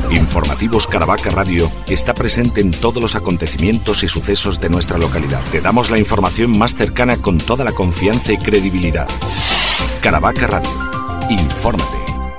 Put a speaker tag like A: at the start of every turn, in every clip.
A: Informativos Caravaca Radio está presente en todos los acontecimientos y sucesos de nuestra localidad. Te damos la información más cercana con toda la confianza y credibilidad. Caravaca Radio. Infórmate.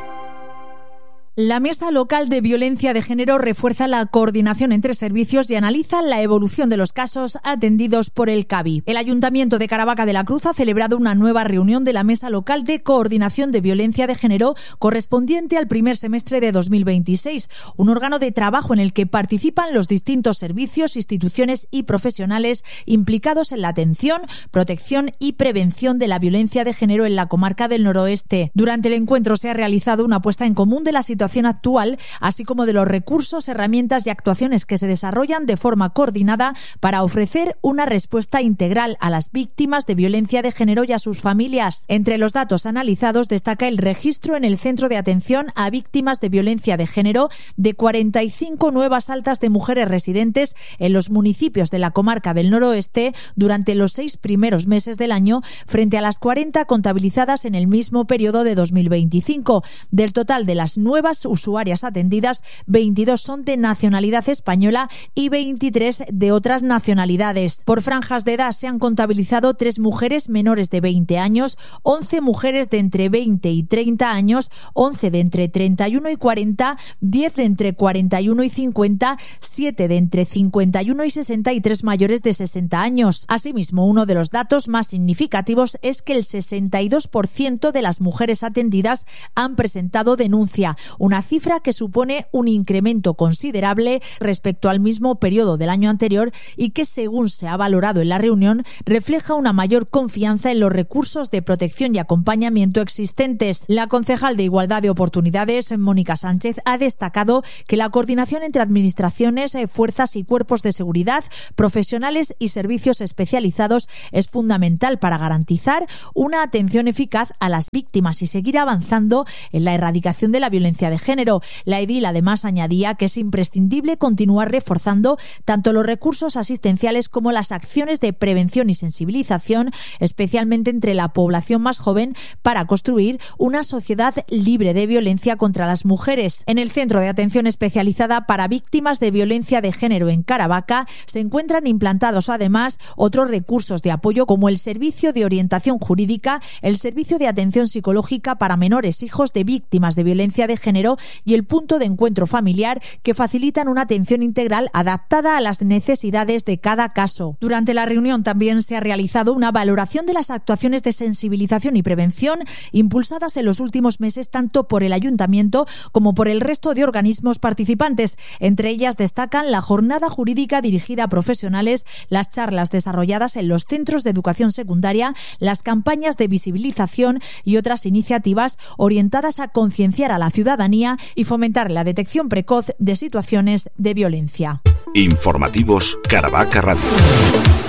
B: La Mesa Local de Violencia de Género refuerza la coordinación entre servicios y analiza la evolución de los casos atendidos por el CAVI. El Ayuntamiento de Caravaca de la Cruz ha celebrado una nueva reunión de la Mesa Local de Coordinación de Violencia de Género correspondiente al primer semestre de 2026, un órgano de trabajo en el que participan los distintos servicios, instituciones y profesionales implicados en la atención, protección y prevención de la violencia de género en la comarca del Noroeste. Durante el encuentro se ha realizado una puesta en común de la situación actual, así como de los recursos, herramientas y actuaciones que se desarrollan de forma coordinada para ofrecer una respuesta integral a las víctimas de violencia de género y a sus familias. Entre los datos analizados destaca el registro en el Centro de Atención a Víctimas de Violencia de Género de 45 nuevas altas de mujeres residentes en los municipios de la comarca del Noroeste durante los 6 primeros meses del año, frente a las 40 contabilizadas en el mismo periodo de 2025. Del total de las nuevas usuarias atendidas, 22 son de nacionalidad española y 23 de otras nacionalidades. Por franjas de edad se han contabilizado 3 mujeres menores de 20 años, 11 mujeres de entre 20 y 30 años, 11 de entre 31 y 40, 10 de entre 41 y 50, 7 de entre 51 y 63 mayores de 60 años. Asimismo, uno de los datos más significativos es que el 62% de las mujeres atendidas han presentado denuncia, una cifra que supone un incremento considerable respecto al mismo periodo del año anterior y que, según se ha valorado en la reunión, refleja una mayor confianza en los recursos de protección y acompañamiento existentes. La concejal de Igualdad de Oportunidades, Mónica Sánchez, ha destacado que la coordinación entre administraciones, fuerzas y cuerpos de seguridad, profesionales y servicios especializados es fundamental para garantizar una atención eficaz a las víctimas y seguir avanzando en la erradicación de la violencia de género. La edil además añadía que es imprescindible continuar reforzando tanto los recursos asistenciales como las acciones de prevención y sensibilización, especialmente entre la población más joven, para construir una sociedad libre de violencia contra las mujeres. En el Centro de Atención Especializada para Víctimas de Violencia de Género en Caravaca se encuentran implantados además otros recursos de apoyo como el Servicio de Orientación Jurídica, el Servicio de Atención Psicológica para Menores Hijos de Víctimas de Violencia de Género y el punto de encuentro familiar, que facilitan una atención integral adaptada a las necesidades de cada caso. Durante la reunión también se ha realizado una valoración de las actuaciones de sensibilización y prevención impulsadas en los últimos meses tanto por el Ayuntamiento como por el resto de organismos participantes. Entre ellas destacan la jornada jurídica dirigida a profesionales, las charlas desarrolladas en los centros de educación secundaria, las campañas de visibilización y otras iniciativas orientadas a concienciar a la ciudadanía y fomentar la detección precoz de situaciones de violencia.
A: Informativos Caravaca Radio.